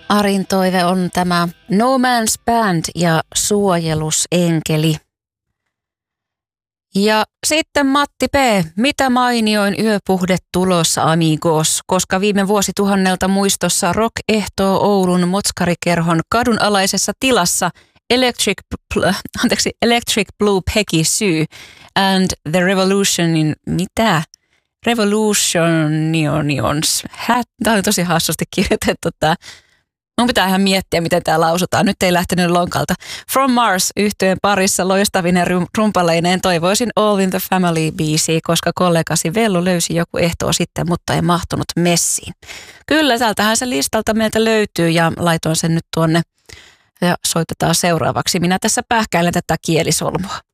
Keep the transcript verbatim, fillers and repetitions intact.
Arin toive on tämä No Man's Band ja Suojelusenkeli. Ja sitten Matti P. Mitä mainioin yöpuhde tulossa amigos, koska viime vuosituhannelta muistossa Rock ehtoo Oulun Motskarikerhon kadunalaisessa tilassa Electric, anteeksi, Electric Blue Peggy Sue and the Revolutionin, mitä? Revolutionions. Hä? Tämä on tosi hassusti kirjoitettu tämä. Mun pitää ihan miettiä, miten tämä lausutaan. Nyt ei lähtenyt lonkalta. From Mars -yhtyeen parissa loistavinen rumpaleineen toivoisin All in the Family-biisiä, koska kollegasi Vellu löysi joku ehtoo sitten, mutta ei mahtunut messiin. Kyllä, täältähän se listalta meiltä löytyy ja laitoin sen nyt tuonne ja soitetaan seuraavaksi. Minä tässä pähkäilen tätä kielisolmua.